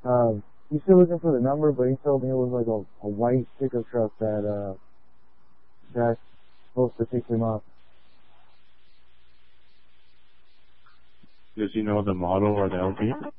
He's still looking for the number, but he told me it was like a white pickup truck that's supposed to pick him up. Does he know the model or the LP?